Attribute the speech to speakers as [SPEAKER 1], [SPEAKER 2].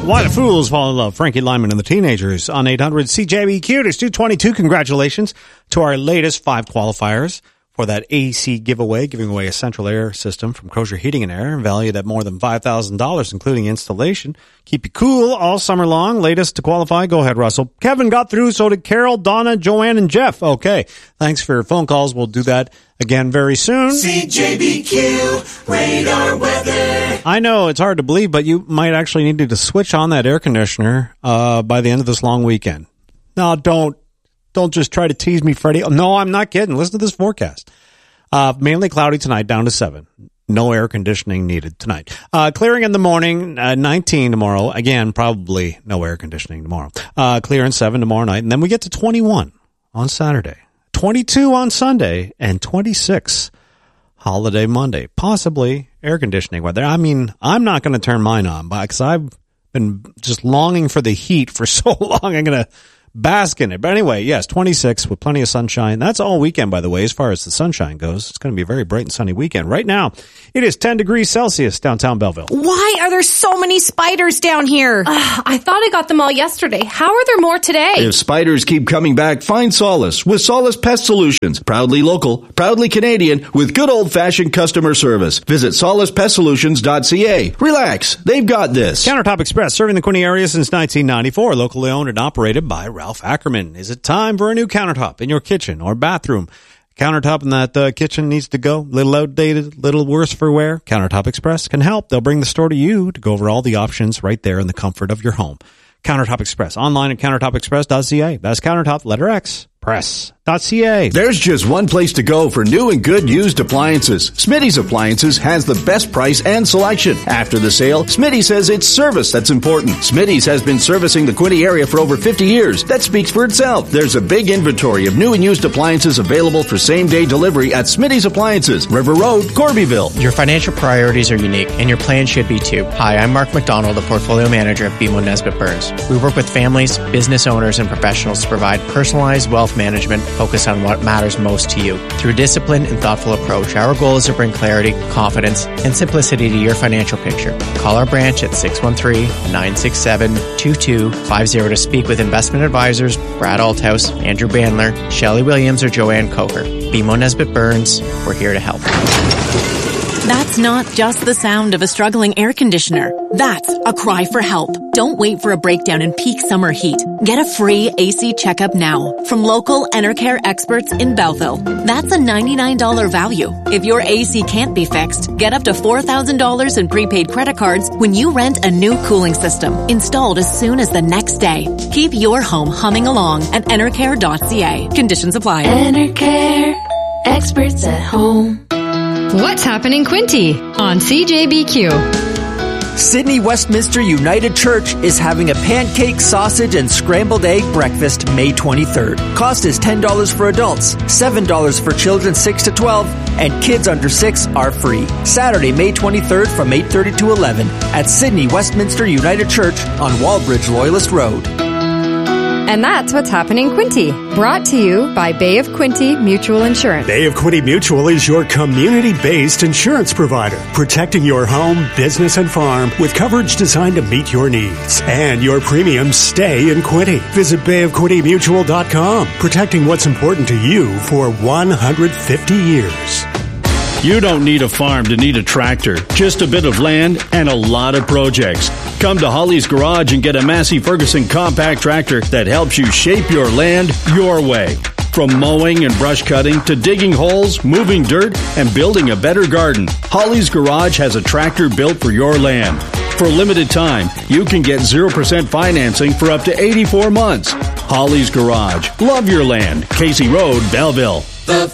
[SPEAKER 1] Why the Fools Fall in Love, Frankie Lyman and the Teenagers on 800 CJBQ. It's 222. Congratulations to our latest 5 qualifiers for that AC giveaway, giving away a central air system from Crozier Heating and Air, valued at more than $5,000, including installation. Keep you cool all summer long. Latest to qualify. Go ahead, Russell. Kevin got through, so did Carol, Donna, Joanne, and Jeff. Okay. Thanks for your phone calls. We'll do that again very soon.
[SPEAKER 2] CJBQ Radar Weather.
[SPEAKER 1] I know it's hard to believe, but you might actually need to switch on that air conditioner by the end of this long weekend. No, don't just try to tease me, Freddie. No, I'm not kidding. Listen to this forecast. Mainly cloudy tonight, down to 7. No air conditioning needed tonight. Clearing in the morning, 19 tomorrow. Again, probably no air conditioning tomorrow. Clear in 7 tomorrow night. And then we get to 21 on Saturday, 22 on Sunday, and 26 holiday Monday. Possibly air conditioning weather. I mean, I'm not going to turn mine on because I've been just longing for the heat for so long. I'm going to bask in it. But anyway, yes, 26 with plenty of sunshine. That's all weekend, by the way, as far as the sunshine goes. It's going to be a very bright and sunny weekend. Right now, it is 10 degrees Celsius downtown Belleville.
[SPEAKER 3] Why are there so many spiders down here?
[SPEAKER 4] I thought I got them all yesterday. How are there more today?
[SPEAKER 5] If spiders keep coming back, find solace with Solace Pest Solutions. Proudly local, proudly Canadian, with good old-fashioned customer service. Visit solacepestsolutions.ca. Relax, they've got this.
[SPEAKER 1] Countertop Express, serving the Quinte area since 1994. Locally owned and operated by Ralph Ackerman. Is it time for a new countertop in your kitchen or bathroom? Countertop in that kitchen needs to go. Little outdated, little worse for wear. Countertop Express can help. They'll bring the store to you to go over all the options right there in the comfort of your home. Countertop Express. Online at countertopexpress.ca. That's countertop, letter X, press.ca.
[SPEAKER 5] There's just one place to go for new and good used appliances. Smitty's Appliances has the best price and selection. After the sale, Smitty says it's service that's important. Smitty's has been servicing the Quinte area for over 50 years. That speaks for itself. There's a big inventory of new and used appliances available for same-day delivery at Smitty's Appliances, River Road, Corbyville.
[SPEAKER 6] Your financial priorities are unique, and your plan should be too. Hi, I'm Mark McDonald, the Portfolio Manager at BMO Nesbitt Burns. We work with families, business owners, and professionals to provide personalized wealth management focused on what matters most to you. Through a disciplined and thoughtful approach, our goal is to bring clarity, confidence, and simplicity to your financial picture. Call our branch at 613-967-2250 to speak with investment advisors Brad Althouse, Andrew Bandler, Shelley Williams, or Joanne Coker. BMO Nesbitt Burns, we're here to help.
[SPEAKER 3] That's not just the sound of a struggling air conditioner. That's a cry for help. Don't wait for a breakdown in peak summer heat. Get a free AC checkup now from local Enercare experts in Belleville. That's a $99 value. If your AC can't be fixed, get up to $4,000 in prepaid credit cards when you rent a new cooling system installed as soon as the next day. Keep your home humming along at enercare.ca. Conditions apply.
[SPEAKER 7] Enercare, experts at home.
[SPEAKER 8] What's happening, Quinte on CJBQ?
[SPEAKER 9] Sydney Westminster United Church is having a pancake, sausage, and scrambled egg breakfast May 23rd. Cost is $10 for adults, $7 for children 6 to 12, and kids under 6 are free. Saturday, May 23rd from 8:30 to 11 at Sydney Westminster United Church on Wallbridge Loyalist Road.
[SPEAKER 8] And that's what's happening, Quinte. Brought to you by Bay of Quinte Mutual Insurance.
[SPEAKER 10] Bay of Quinte Mutual is your community-based insurance provider, protecting your home, business, and farm with coverage designed to meet your needs. And your premiums stay in Quinte. Visit bayofquintemutual.com, protecting what's important to you for 150 years.
[SPEAKER 11] You don't need a farm to need a tractor, just a bit of land and a lot of projects. Come to Holly's Garage and get a Massey Ferguson compact tractor that helps you shape your land your way. From mowing and brush cutting to digging holes, moving dirt, and building a better garden, Holly's Garage has a tractor built for your land. For a limited time, you can get 0% financing for up to 84 months. Holly's Garage. Love your land. Casey Road, Belleville.